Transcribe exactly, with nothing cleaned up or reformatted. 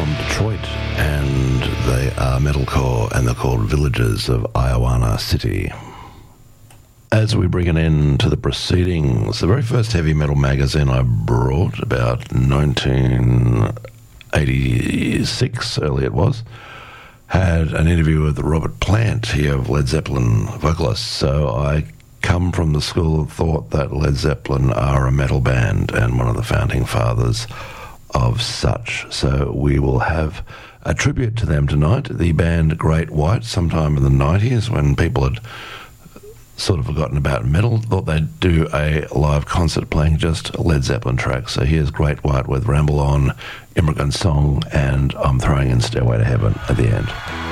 from Detroit, and they are metalcore, and they're called Villagers of Iowa City. As we bring an end to the proceedings, the very first heavy metal magazine I brought, about nineteen eighty-six, early it was, had an interview with Robert Plant, here of Led Zeppelin vocalist. So I come from the school of thought that Led Zeppelin are a metal band and one of the founding fathers of such. So we will have a tribute to them tonight. The band Great White, sometime in the nineties, when people had sort of forgotten about metal, thought they'd do a live concert playing just Led Zeppelin tracks. So here's Great White with Ramble On, Immigrant Song, and I'm throwing in Stairway to Heaven at the end.